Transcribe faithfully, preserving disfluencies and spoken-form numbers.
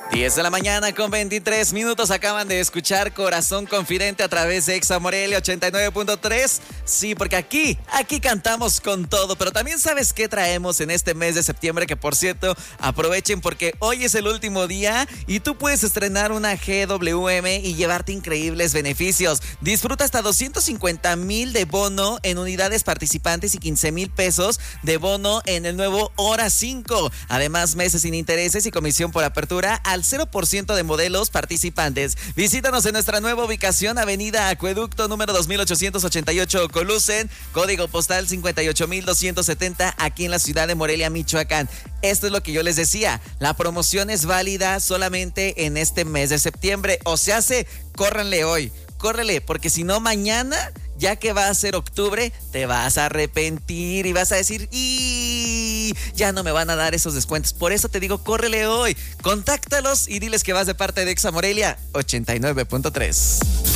diez de la mañana con veintitrés minutos. Acaban de escuchar Corazón Confidente a través de Exa Morelia ochenta y nueve punto tres. Sí, porque aquí, aquí cantamos con todo. Pero también sabes qué traemos en este mes de septiembre, que por cierto, aprovechen porque hoy es el último día y tú puedes estrenar una G W M y llevarte increíbles beneficios. Disfruta hasta doscientos cincuenta mil de bono en unidades participantes y quince mil pesos de bono en el nuevo Hora cinco. Además, meses sin intereses y comisión por apertura al cero por ciento de modelos participantes. Visítanos en nuestra nueva ubicación, Avenida Acueducto número dos mil ochocientos ochenta y ocho, Colusen, código postal cincuenta y ocho mil doscientos setenta, aquí en la ciudad de Morelia, Michoacán. Esto es lo que yo les decía, la promoción es válida solamente en este mes de septiembre, o se hace, córranle hoy, córrele, porque si no mañana, ya que va a ser octubre, te vas a arrepentir y vas a decir, y ya no me van a dar esos descuentos. Por eso te digo, córrele hoy, contáctalos y diles que vas de parte de Exa Morelia ochenta y nueve punto tres.